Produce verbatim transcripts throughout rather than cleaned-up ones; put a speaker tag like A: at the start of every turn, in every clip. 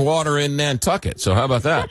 A: groundwater in Nantucket. So how about that?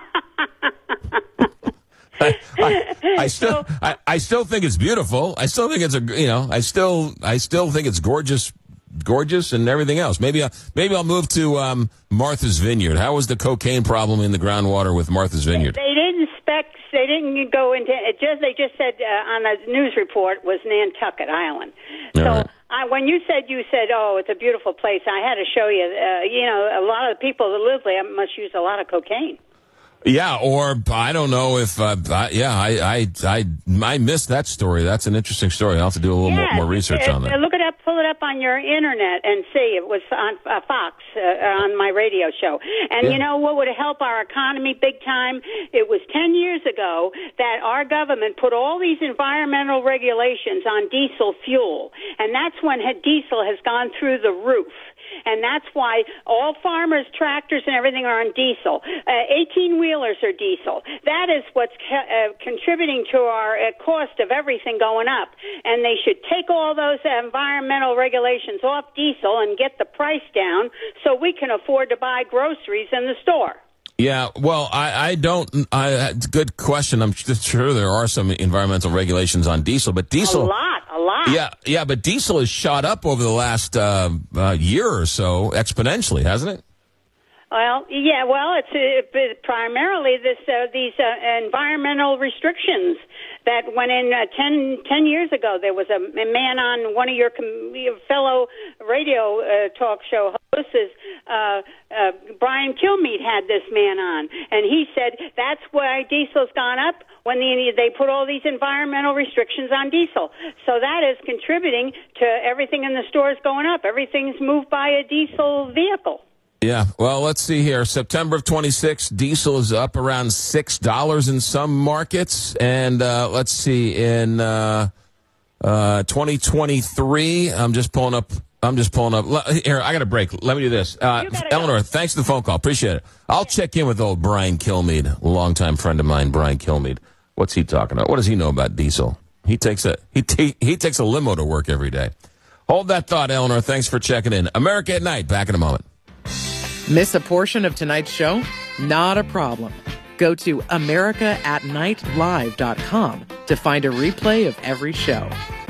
A: I, I, I still, I, I still think it's beautiful. I still think it's a, you know, I still, I still think it's gorgeous, gorgeous, and everything else. Maybe, I, maybe I'll move to um, Martha's Vineyard. How was the cocaine problem in the groundwater with Martha's Vineyard?
B: They didn't spec. They didn't go into it. Just they just said uh, on a news report was Nantucket Island. So.
A: Right.
B: I, when you said, you said, oh, it's a beautiful place, I had to show you, uh, you know, a lot of the people that live there must use a lot of cocaine.
A: Yeah, or I don't know if, uh, I, yeah, I, I, I, I missed that story. That's an interesting story. I'll have to do a little
B: yeah,
A: more, more research
B: uh,
A: on that.
B: Look it up, pull it up on your internet and see. It was on uh, Fox, uh, on my radio show. And
A: yeah.
B: you know what would help our economy big time? It was ten years ago that our government put all these environmental regulations on diesel fuel. And that's when diesel has gone through the roof. And that's why all farmers' tractors and everything are on diesel. eighteen-wheelers uh, are diesel. That is what's ca- uh, contributing to our uh, cost of everything going up. And they should take all those uh, environmental regulations off diesel and get the price down so we can afford to buy groceries in the store.
A: Yeah, well, I, I don't. I, it's a good question. I'm sure there are some environmental regulations on diesel, but diesel.
B: A lot, a lot.
A: Yeah, yeah, but diesel has shot up over the last uh, uh, year or so exponentially, hasn't it?
B: Well, yeah, well, it's uh, primarily this uh, these uh, environmental restrictions that went in uh, ten, ten years ago. There was a, a man on one of your, com- your fellow radio uh, talk show hosts, uh, uh, Brian Kilmeade had this man on, and he said that's why diesel's gone up when the, they put all these environmental restrictions on diesel. So that is contributing to everything in the stores going up. Everything's moved by a diesel vehicle.
A: Yeah, well, let's see here. September of twenty-six, diesel is up around six dollars in some markets. And uh, let's see, in uh, uh, twenty twenty-three, I'm just pulling up. I'm just pulling up. Here, I got a break. Let me do this. Uh, Eleanor, go. Thanks for the phone call. Appreciate it. I'll check in with old Brian Kilmeade, a longtime friend of mine, Brian Kilmeade. What's he talking about? What does he know about diesel? He takes a he t- he takes a limo to work every day. Hold that thought, Eleanor. Thanks for checking in. America at Night. Back in a moment.
C: Miss a portion of tonight's show? Not a problem. Go to america at night live dot com to find a replay of every show.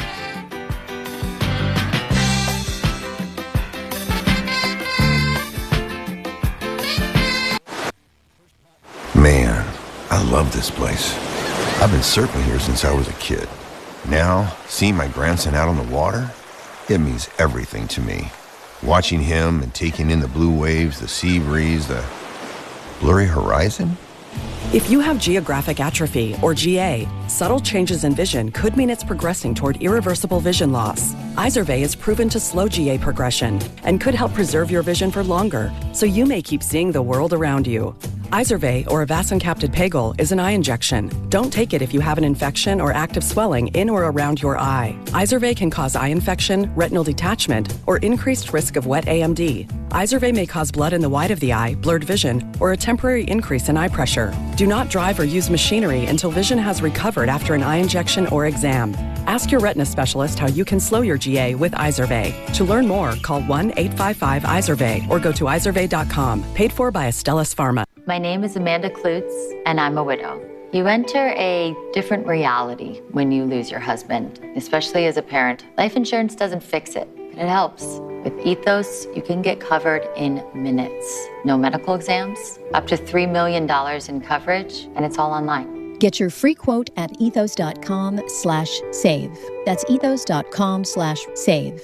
D: Man, I love this place. I've been surfing here since I was a kid. Now, seeing my grandson out on the water, it means everything to me. Watching him and taking in the blue waves, the sea breeze, the blurry horizon.
E: If you have geographic atrophy, or G A, subtle changes in vision could mean it's progressing toward irreversible vision loss. Izervay is proven to slow G A progression and could help preserve your vision for longer, so you may keep seeing the world around you. Izervay, or avacincaptad pegol, is an eye injection. Don't take it if you have an infection or active swelling in or around your eye. Izervay can cause eye infection, retinal detachment, or increased risk of wet A M D. Izervay may cause blood in the white of the eye, blurred vision, or a temporary increase in eye pressure. Do not drive or use machinery until vision has recovered after an eye injection or exam. Ask your retina specialist how you can slow your G A with Izervay. To learn more, call one eight five five Izervay or go to izervay dot com. Paid for by Astellas Pharma.
F: My name is Amanda Klutz, and I'm a widow. You enter a different reality when you lose your husband, especially as a parent. Life insurance doesn't fix it, but it helps. With Ethos, you can get covered in minutes. No medical exams, up to three million dollars in coverage, and it's all online.
G: Get your free quote at ethos dot com slash save. That's ethos dot com slash save.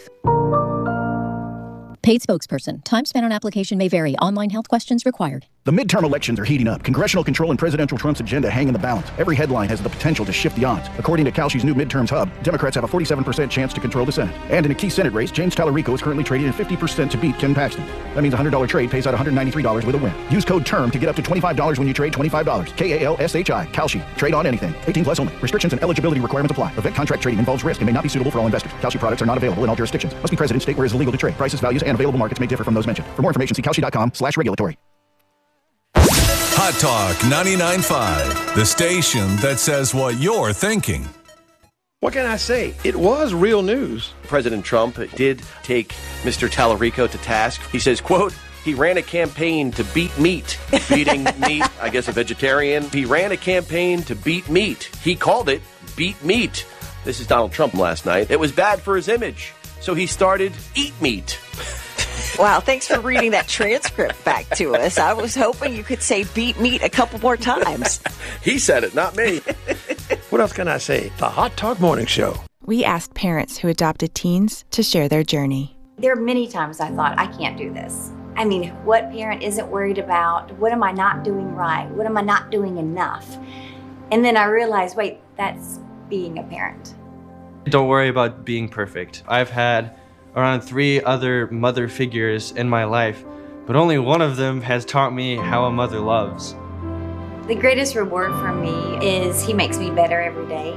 G: Paid spokesperson. Time spent on application may vary. Online health questions required.
H: The midterm elections are heating up. Congressional control and presidential Trump's agenda hang in the balance. Every headline has the potential to shift the odds. According to Kalshi's new midterms hub, Democrats have a forty-seven percent chance to control the Senate. And in a key Senate race, James Tallarico is currently trading at fifty percent to beat Ken Paxton. That means a one hundred dollars trade pays out one hundred ninety-three dollars with a win. Use code TERM to get up to twenty-five dollars when you trade twenty-five dollars. K A L S H I. Kalshi. Trade on anything. eighteen plus only. Restrictions and eligibility requirements apply. Event contract trading involves risk and may not be suitable for all investors. Kalshi products are not available in all jurisdictions. Must be present in state where it is illegal to trade. Prices, values, and available markets may differ from those mentioned. For more information, see kalshi dot com slash regulatory.
I: Hot Talk ninety-nine point five, the station that says what you're thinking.
J: What can I say? It was real news. President Trump did take Mister Tallarico to task. He says, quote, He ran a campaign to beat meat. Beating meat, I guess a vegetarian. He ran a campaign to beat meat. He called it Beat Meat. This is Donald Trump last night. It was bad for his image, so he started Eat Meat.
K: Wow, thanks for reading that transcript back to us. I was hoping you could say beat meat a couple more times.
J: He said it, not me. What else can I say? The Hot Talk Morning Show.
L: We asked parents who adopted teens to share their journey.
M: There are many times I thought, I can't do this. I mean, what parent isn't worried about? What am I not doing right? What am I not doing enough? And then I realized, wait, that's being a parent.
N: Don't worry about being perfect. I've had around three other mother figures in my life, but only one of them has taught me how a mother loves.
M: The greatest reward for me is he makes me better every day.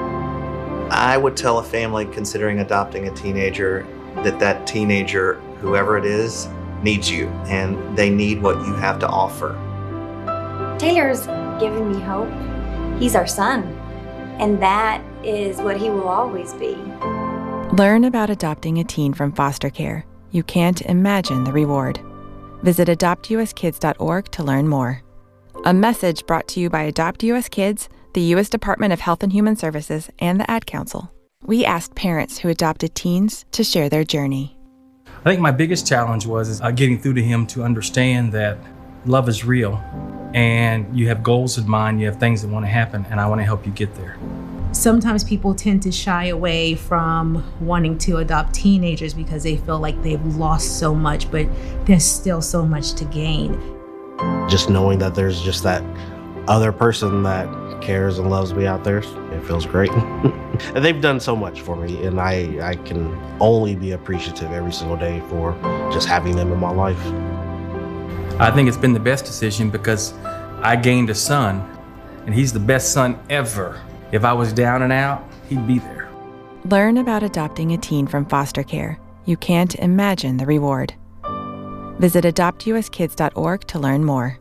O: I would tell a family considering adopting a teenager that that teenager, whoever it is, needs you, and they need what you have to offer.
M: Taylor's given me hope. He's our son, and that is what he will always be.
L: Learn about adopting a teen from foster care. You can't imagine the reward. Visit adopt u s kids dot org to learn more. A message brought to you by Adopt U S Kids, the U S Department of Health and Human Services, and the Ad Council. We asked parents who adopted teens to share their journey.
P: I think my biggest challenge was is, uh, getting through to him to understand that love is real and you have goals in mind, you have things that want to happen, and I want to help you get there.
Q: Sometimes people tend to shy away from wanting to adopt teenagers because they feel like they've lost so much, but there's still so much to gain.
R: Just knowing that there's just that other person that cares and loves me out there, it feels great. And they've done so much for me, and I, I can only be appreciative every single day for just having them in my life.
P: I think it's been the best decision because I gained a son, and he's the best son ever. If I was down and out, he'd be there.
L: Learn about adopting a teen from foster care. You can't imagine the reward. Visit adopt u s kids dot org to learn more.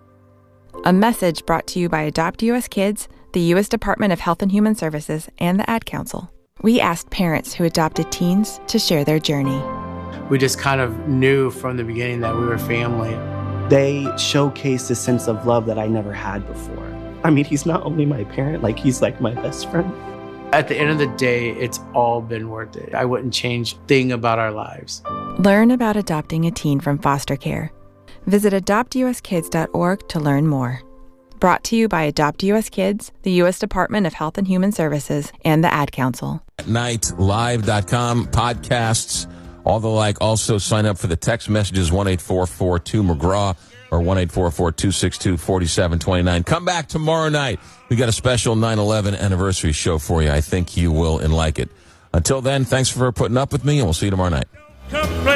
L: A message brought to you by Adopt U S Kids, the U S Department of Health and Human Services, and the Ad Council. We asked parents who adopted teens to share their journey.
S: We just kind of knew from the beginning that we were family.
T: They showcased a sense of love that I never had before. I mean, he's not only my parent, like he's like my best friend.
S: At the end of the day, it's all been worth it. I wouldn't change a thing about our lives.
L: Learn about adopting a teen from foster care. Visit adopt u s kids dot org to learn more. Brought to you by Adopt U S Kids, the U S Department of Health and Human Services, and the Ad Council.
A: night live dot com, podcasts, all the like. Also sign up for the text messages, one eight four four two McGraw or one eight four four two six two four seven two nine. Come back tomorrow night. We got a special nine eleven anniversary show for you. I think you will and like it. Until then, thanks for putting up with me, and we'll see you tomorrow night.